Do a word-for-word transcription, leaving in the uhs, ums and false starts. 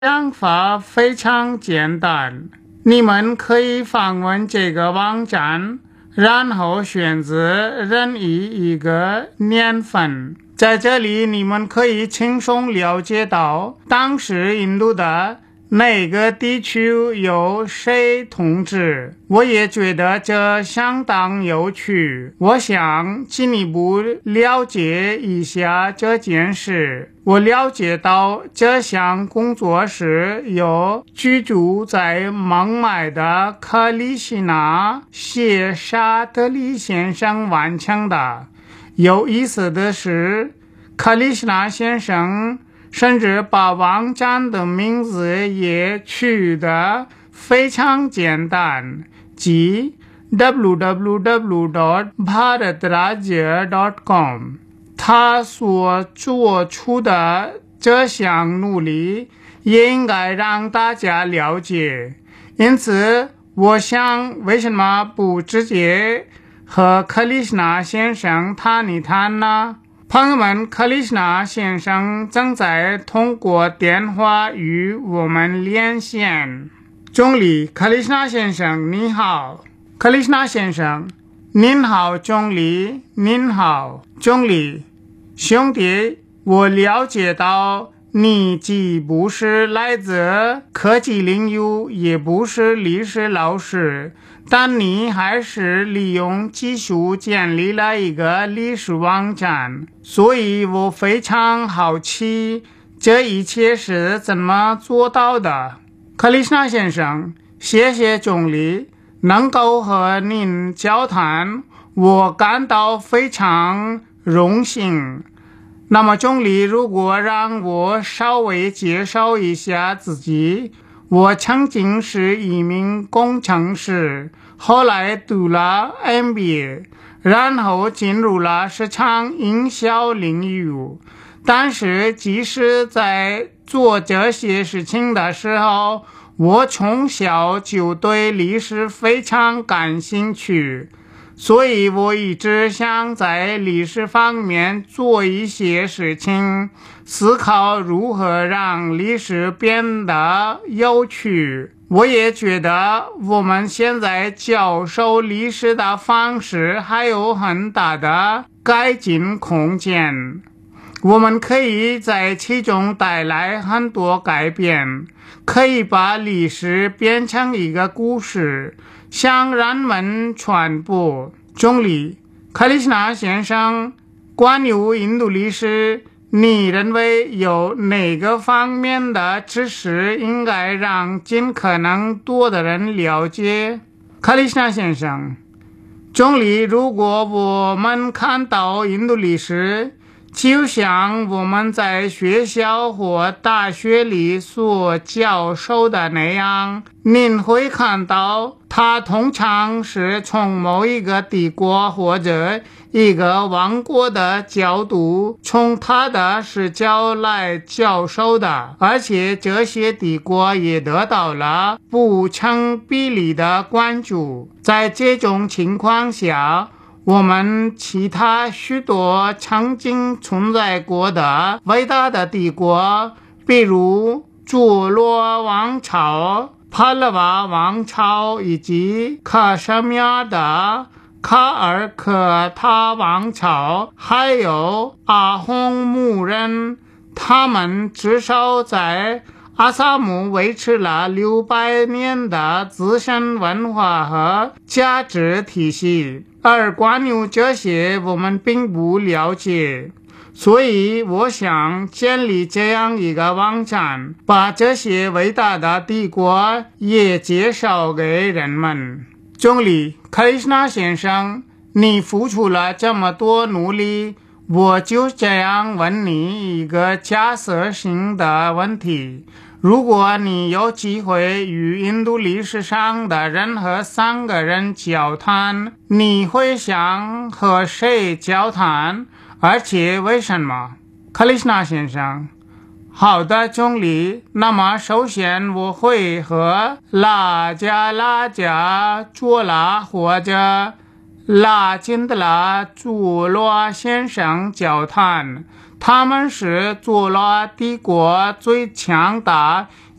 方法非常简单，你们可以访问这个网站，然后选择任意一个年份。在这里你们可以轻松了解到当时印度的哪个地区由谁统治。我也觉得这相当有趣，我想进一步了解一下这件事。我了解到这项工作是由居住在孟买的克里希那谢沙德利先生完成的。有意思的是，克里希那先生甚至把网站的名字也取得非常简单，即 double-u double-u double-u dot bharat rajya dot com。 他所做出的这项努力也应该让大家了解，因此我想为什么不直接和克里希那先生谈一谈呢？朋友们，克里希那先生正在通过电话与我们连线。总理，克里希那先生你好。克里希那先生您好。总理您好。总理，兄弟，我了解到你既不是来自科技领域，也不是历史老师，但你还是利用技术建立了一个历史网站，所以我非常好奇这一切是怎么做到的。克里希那先生，谢谢总理，能够和您交谈，我感到非常荣幸。那么总理，如果让我稍微介绍一下自己，我曾经是一名工程师，后来读了 M B A， 然后进入了市场营销领域。但是即使在做这些事情的时候，我从小就对历史非常感兴趣，所以我一直想在历史方面做一些事情，思考如何让历史变得有趣。我也觉得我们现在教授历史的方式还有很大的改进空间，我们可以在其中带来很多改变，可以把历史变成一个故事，向人们传播。总理，克里希那先生，关于印度历史，你认为有哪个方面的知识应该让尽可能多的人了解？克里希那先生，总理，如果我们看到印度历史，就像我们在学校或大学里所教授的那样，您会看到它通常是从某一个帝国或者一个王国的角度，从他的视角来教授的，而且这些帝国也得到了不成比例的关注。在这种情况下，我们其他许多曾经存在过的伟大的帝国，比如佐罗王朝、帕拉瓦王朝以及卡什米尔的卡尔科塔王朝，还有阿洪姆人，他们至少在阿萨姆维持了六百年的自身文化和价值体系，而关于这些我们并不了解，所以我想建立这样一个网站，把这些伟大的帝国也介绍给人们。总理，克里希那先生，你付出了这么多努力，我就这样问你一个假设性的问题：如果你有机会与印度历史上的任何三个人交谈，你会想和谁交谈，而且为什么？克里希那先生，好的，总理。那么首先我会和拉加拉加佐拉或者拉金德拉佐罗先生交谈，他们是佐罗帝国最强大